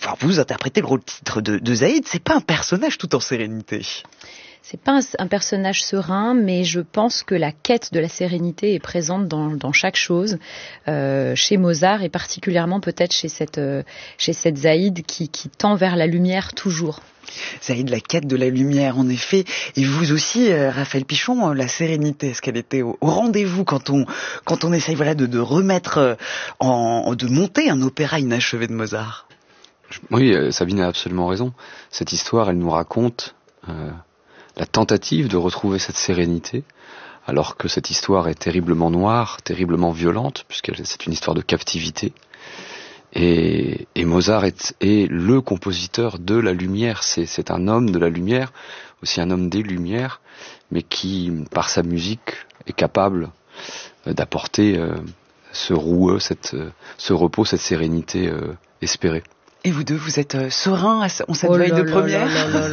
vous interprétez le rôle titre de Zaïd. C'est pas un personnage tout en sérénité. C'est pas un personnage serein, mais je pense que la quête de la sérénité est présente dans chaque chose, chez Mozart et particulièrement peut-être chez cette Zaïd qui tend vers la lumière toujours. Zaïd, la quête de la lumière, en effet. Et vous aussi, Raphaël Pichon, la sérénité, est-ce qu'elle était au rendez-vous quand on essaye de remettre, de monter un opéra inachevé de Mozart? Oui, Sabine a absolument raison. Cette histoire, elle nous raconte la tentative de retrouver cette sérénité, alors que cette histoire est terriblement noire, terriblement violente, c'est une histoire de captivité. Et Mozart est le compositeur de la lumière, c'est un homme de la lumière, aussi un homme des lumières, mais qui, par sa musique, est capable d'apporter ce roueux, ce repos, cette sérénité espérée. Et vous deux, vous êtes serein en cette veille de première?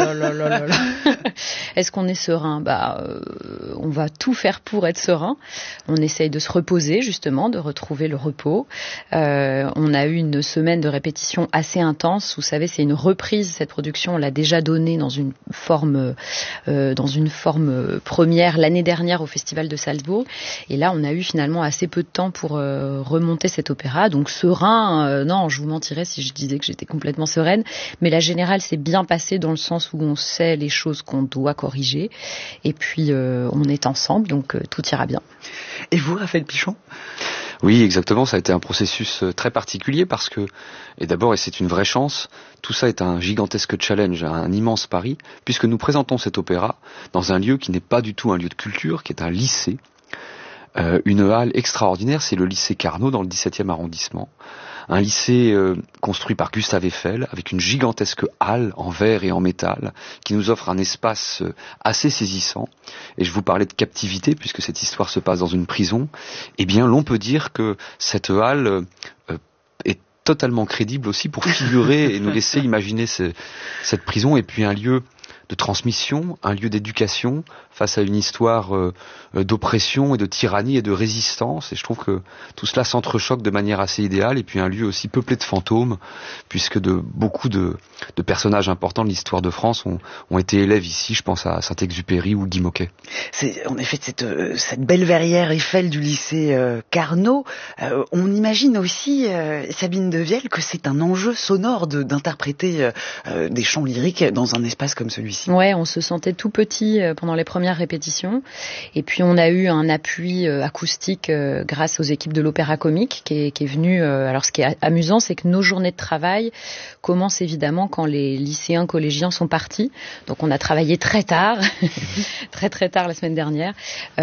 Est-ce qu'on est serein? On va tout faire pour être serein. On essaye de se reposer, justement, de retrouver le repos. On a eu une semaine de répétition assez intense. Vous savez, c'est une reprise, cette production. On l'a déjà donnée dans une forme première l'année dernière au Festival de Salzbourg. Et là, on a eu finalement assez peu de temps pour remonter cet opéra. Donc serein, non, je vous mentirais si je disais que j'étais complètement sereine, mais la générale s'est bien passée dans le sens où on sait les choses qu'on doit corriger, et puis on est ensemble, donc tout ira bien. Et vous, Raphaël Pichon? Oui, exactement, ça a été un processus très particulier parce que, et c'est une vraie chance, tout ça est un gigantesque challenge, un immense pari, puisque nous présentons cet opéra dans un lieu qui n'est pas du tout un lieu de culture, qui est un lycée, une halle extraordinaire, c'est le lycée Carnot dans le 17e arrondissement. Un lycée construit par Gustave Eiffel, avec une gigantesque halle en verre et en métal, qui nous offre un espace assez saisissant. Et je vous parlais de captivité, puisque cette histoire se passe dans une prison. Eh bien, l'on peut dire que cette halle est totalement crédible aussi pour figurer et nous laisser imaginer cette prison, et puis un lieu de transmission, un lieu d'éducation face à une histoire d'oppression et de tyrannie et de résistance. Et je trouve que tout cela s'entrechoque de manière assez idéale. Et puis un lieu aussi peuplé de fantômes, puisque beaucoup de personnages importants de l'histoire de France ont été élèves ici. Je pense à Saint-Exupéry ou Guy Moquet. C'est en effet cette belle verrière Eiffel du lycée Carnot. On imagine aussi, Sabine Devielle, que c'est un enjeu sonore d'interpréter des chants lyriques dans un espace comme celui-ci. Ouais, on se sentait tout petit pendant les premières répétitions, et puis on a eu un appui acoustique grâce aux équipes de l'Opéra Comique qui est venu. Alors ce qui est amusant, c'est que nos journées de travail commencent évidemment quand les lycéens collégiens sont partis. Donc on a travaillé très tard, très tard la semaine dernière,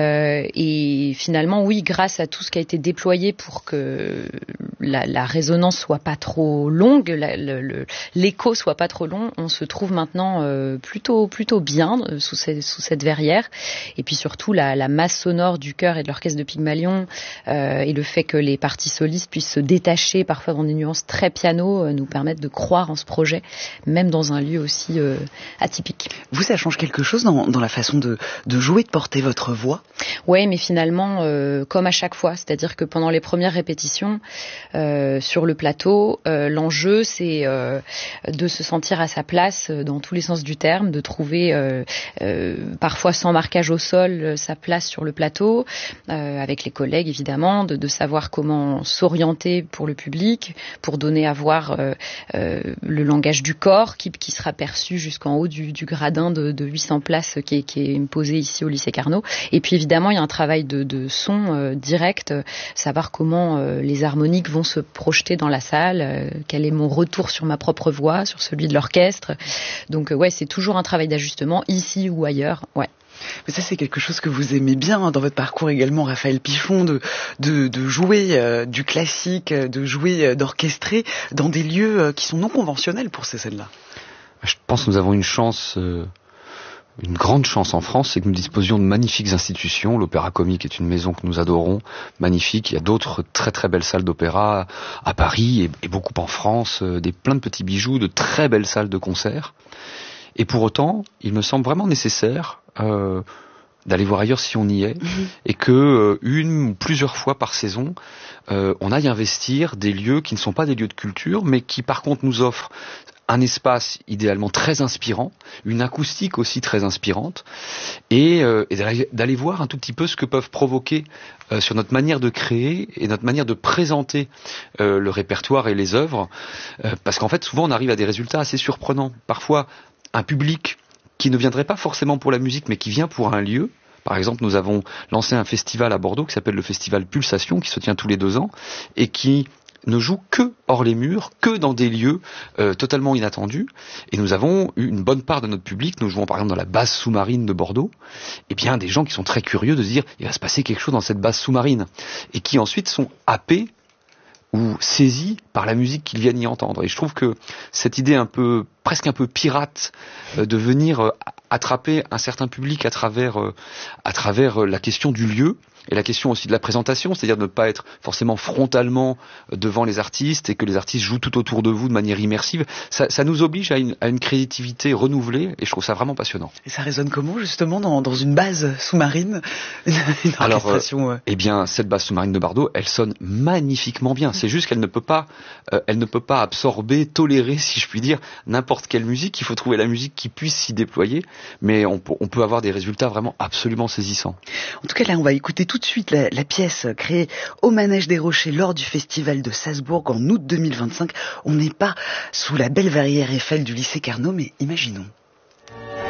et finalement oui, grâce à tout ce qui a été déployé pour que la résonance soit pas trop longue, l'écho soit pas trop long, on se trouve maintenant plutôt bien sous cette verrière. Et puis surtout la masse sonore du chœur et de l'orchestre de Pygmalion, et le fait que les parties solistes puissent se détacher parfois dans des nuances très piano nous permettent de croire en ce projet, même dans un lieu aussi atypique. Vous, ça change quelque chose dans la façon de jouer, de porter votre voix? Oui, mais finalement, comme à chaque fois, c'est-à-dire que pendant les premières répétitions sur le plateau, l'enjeu c'est de se sentir à sa place dans tous les sens du terme, de trouver parfois sans marquage au sol sa place sur le plateau, avec les collègues évidemment, de savoir comment s'orienter pour le public, pour donner à voir le langage du corps qui sera perçu jusqu'en haut du gradin de 800 places qui est posé ici au lycée Carnot. Et puis évidemment, il y a un travail de son direct, savoir comment les harmoniques vont se projeter dans la salle, quel est mon retour sur ma propre voix, sur celui de l'orchestre. Donc ouais, c'est toujours un travail d'ajustement ici ou ailleurs. Ouais. Mais ça, c'est quelque chose que vous aimez bien dans votre parcours également, Raphaël Pichon, de jouer du classique, de jouer, d'orchestrer dans des lieux qui sont non conventionnels pour ces scènes-là. Je pense que nous avons une chance, une grande chance en France, c'est que nous disposions de magnifiques institutions. L'Opéra Comique est une maison que nous adorons, magnifique. Il y a d'autres très très belles salles d'opéra à Paris et beaucoup en France, plein de petits bijoux, de très belles salles de concert. Et pour autant, il me semble vraiment nécessaire d'aller voir ailleurs si on y est, et que une ou plusieurs fois par saison, on aille investir des lieux qui ne sont pas des lieux de culture, mais qui par contre nous offrent un espace idéalement très inspirant, une acoustique aussi très inspirante, et d'aller voir un tout petit peu ce que peuvent provoquer sur notre manière de créer et notre manière de présenter le répertoire et les œuvres, parce qu'en fait souvent on arrive à des résultats assez surprenants. Parfois un public qui ne viendrait pas forcément pour la musique, mais qui vient pour un lieu. Par exemple, nous avons lancé un festival à Bordeaux qui s'appelle le festival Pulsation, qui se tient tous les 2 ans, et qui ne joue que hors les murs, que dans des lieux totalement inattendus. Et nous avons eu une bonne part de notre public, nous jouons par exemple dans la base sous-marine de Bordeaux, et bien des gens qui sont très curieux de se dire il va se passer quelque chose dans cette base sous-marine, et qui ensuite sont happés ou saisis par la musique qu'ils viennent y entendre. Et je trouve que cette idée presque un peu pirate de venir attraper un certain public à travers la question du lieu, et la question aussi de la présentation, c'est-à-dire de ne pas être forcément frontalement devant les artistes et que les artistes jouent tout autour de vous de manière immersive, ça nous oblige à une créativité renouvelée, et je trouve ça vraiment passionnant. Et ça résonne comment justement dans une base sous-marine, une orchestration Alors, eh bien, cette base sous-marine de Bordeaux, elle sonne magnifiquement bien. C'est juste qu'elle ne peut pas absorber, tolérer, si je puis dire, n'importe quelle musique. Il faut trouver la musique qui puisse s'y déployer, mais on peut avoir des résultats vraiment absolument saisissants. En tout cas, là, on va écouter tout de suite la pièce créée au Manège des Rochers lors du festival de Salzbourg en août 2025. On n'est pas sous la belle verrière Eiffel du lycée Carnot, mais imaginons.